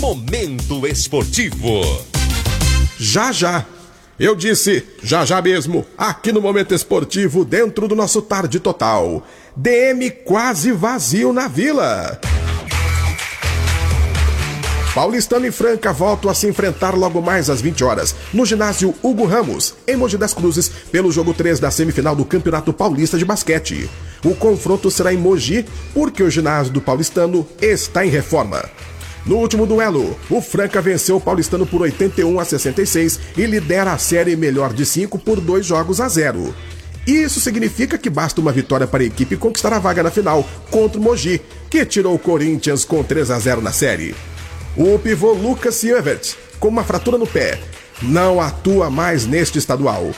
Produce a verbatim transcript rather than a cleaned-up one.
Momento Esportivo. Já, já. Eu disse, já, já mesmo, aqui no Momento Esportivo, dentro do nosso Tarde Total. D M quase vazio na Vila. Paulistano e Franca voltam a se enfrentar logo mais às vinte horas, no ginásio Hugo Ramos, em Mogi das Cruzes, pelo jogo três da semifinal do Campeonato Paulista de Basquete. O confronto será em Mogi, porque o ginásio do Paulistano está em reforma. No último duelo, o Franca venceu o Paulistano por oitenta e um a sessenta e seis e lidera a série melhor de cinco por dois jogos a zero. Isso significa que basta uma vitória para a equipe conquistar a vaga na final contra o Mogi, que tirou o Corinthians com três a zero na série. O pivô Lucas Sievert, com uma fratura no pé, não atua mais neste estadual